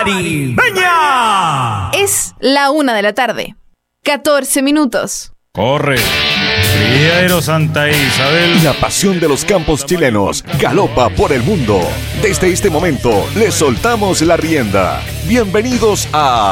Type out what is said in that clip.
caribeña. Es la 1:00 p.m, 14 minutos. Corre, Criadero Santa Isabel. La pasión de los campos chilenos galopa por el mundo. Desde este momento, les soltamos la rienda. Bienvenidos a